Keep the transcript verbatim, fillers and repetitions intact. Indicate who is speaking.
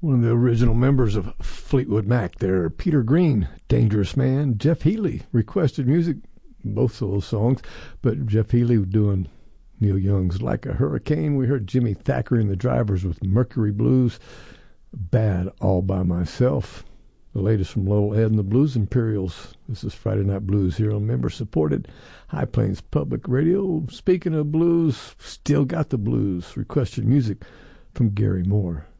Speaker 1: One of the original members of Fleetwood Mac there, Peter Green, Dangerous Man. Jeff Healey requested music, both of those songs, but Jeff Healey was doing Neil Young's Like a Hurricane. We heard Jimmy Thacker and the Drivers with Mercury Blues, Bad All By Myself. The latest from Lowell Ed and the Blues Imperials. This is Friday Night Blues here on member-supported High Plains Public Radio. Speaking of blues, still got the blues. Requested music from Gary Moore.